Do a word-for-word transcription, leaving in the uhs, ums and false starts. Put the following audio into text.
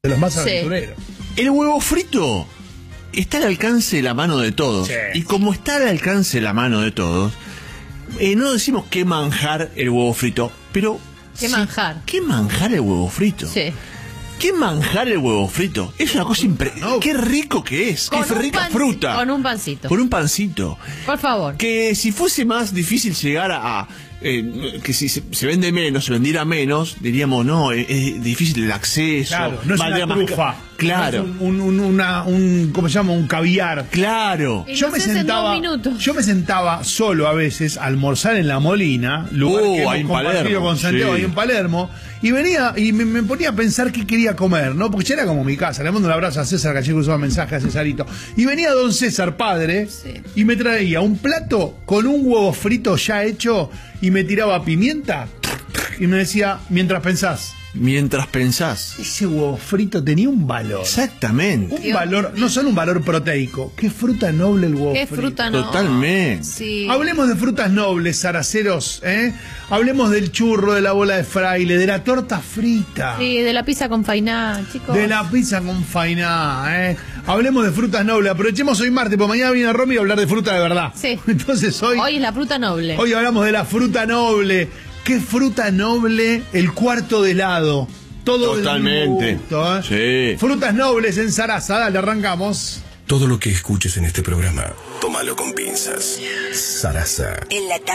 de los más Sí. aventureros. El huevo frito está al alcance de la mano de todos. Sí. Y como está al alcance de la mano de todos, eh, no decimos qué manjar el huevo frito, pero... ¿Qué sí, manjar? ¿Qué manjar el huevo frito? Sí. ¿Qué manjar el huevo frito? Es una cosa impresionante. No. ¡Qué rico que es! Con ¡Qué un rica pan- fruta! Con un pancito. Con un pancito. Por favor. Que si fuese más difícil llegar a... a, eh, que si se, se vende menos, se vendiera menos, diríamos, no, es, es difícil el acceso. Claro, no es valdría una más trufa. ca- Claro, No es un, un, un, una, un, ¿cómo se llama? Un caviar. claro. Y Yo lo me haces en sentaba, dos minutos. yo me sentaba solo a veces a almorzar en La Molina, lugar Uh, que hemos ahí en compartido Palermo, con Santiago sí. ahí en Palermo, y venía y me, me ponía a pensar qué quería comer, ¿no? Porque ya era como mi casa. Le mando un abrazo a César Gallego, usaba mensaje a Cesarito. Y venía don César, padre, Sí. y me traía un plato con un huevo frito ya hecho y me tiraba pimienta y me decía, mientras pensás, Mientras pensás. ese huevo frito tenía un valor. Exactamente. Un valor, no solo un valor proteico. Qué fruta noble el huevo Qué frito. fruta no. Totalmente. Sí. Hablemos de frutas nobles, zaraceros, ¿eh? Hablemos del churro, de la bola de fraile, de la torta frita, Sí, de la pizza con fainá, chicos. de la pizza con fainá, ¿eh? Hablemos de frutas nobles. Aprovechemos hoy martes, porque mañana viene Romy a hablar de fruta de verdad. Sí. Entonces hoy, Hoy es la fruta noble. hoy hablamos de la fruta noble. ¿Qué fruta noble? El cuarto de helado. Todo Totalmente. del mismo gusto, ¿eh? Sí. Frutas nobles en Sarasa, dale, arrancamos. Todo lo que escuches en este programa, tómalo con pinzas. Sarasa. En la